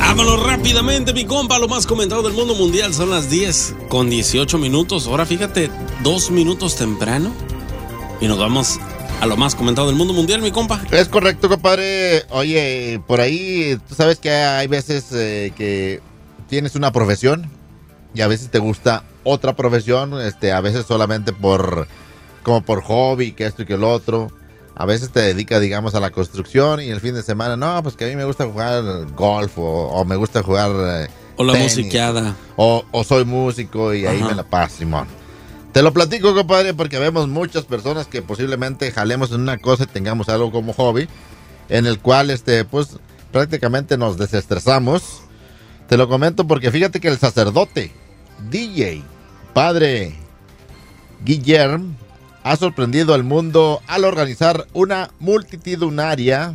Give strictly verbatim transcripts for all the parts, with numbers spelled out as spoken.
Vámonos rápidamente, mi compa. Lo más comentado del mundo mundial son las diez con dieciocho minutos. Ahora fíjate, dos minutos temprano. Y nos vamos a lo más comentado del mundo mundial, mi compa. Es correcto, compadre. Oye, por ahí, tú sabes que hay veces eh, que tienes una profesión y a veces te gusta otra profesión, este, a veces solamente por, como por hobby, que esto y que el otro. A veces te dedicas, digamos, a la construcción y el fin de semana, no, pues que a mí me gusta jugar golf o, o me gusta jugar eh, O la tenis, musiqueada. O, o soy músico y ahí Ajá. me la paso, Simón. Te lo platico, compadre, porque vemos muchas personas que posiblemente jalemos en una cosa y tengamos algo como hobby, en el cual, este, pues, prácticamente nos desestresamos. Te lo comento porque fíjate que el sacerdote, D J, padre Guillermo, ha sorprendido al mundo al organizar una multitudinaria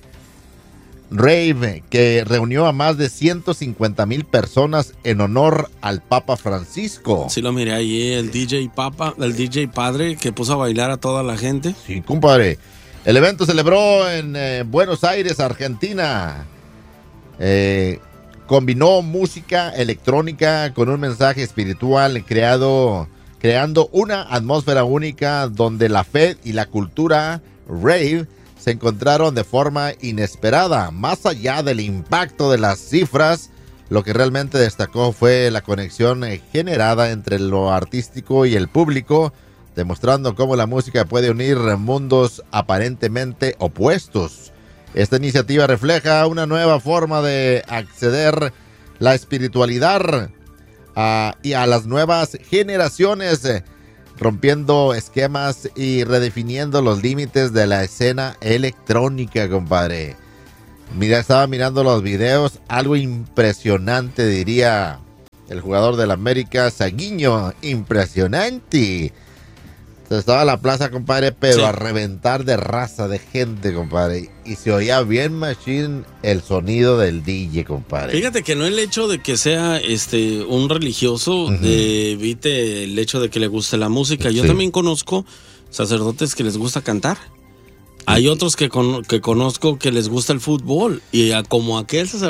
rave que reunió a más de ciento cincuenta mil personas en honor al Papa Francisco. Sí lo miré ahí, el D J Papa, el D J Padre, que puso a bailar a toda la gente. Sí, compadre. El evento se celebró en eh, Buenos Aires, Argentina. Eh, combinó música electrónica con un mensaje espiritual creado, creando una atmósfera única donde la fe y la cultura rave se encontraron de forma inesperada. Más allá del impacto de las cifras, lo que realmente destacó fue la conexión eh, generada entre lo artístico y el público, demostrando cómo la música puede unir mundos aparentemente opuestos. Esta iniciativa refleja una nueva forma de acceder la espiritualidad a, y a las nuevas generaciones, eh, rompiendo esquemas y redefiniendo los límites de la escena electrónica, compadre. Mira, estaba mirando los videos, algo impresionante, diría el jugador del América, Saguiño, impresionante. Estaba la plaza, compadre, pero Sí. a reventar de raza, de gente, compadre. Y se oía bien machine el sonido del D J, compadre. Fíjate que no el hecho de que sea este un religioso Ujú. eh, evite el hecho de que le guste la música. Yo Sí. también conozco sacerdotes que les gusta cantar. Hay otros que, con- que conozco que les gusta el fútbol. Y a- como aquel sacerdote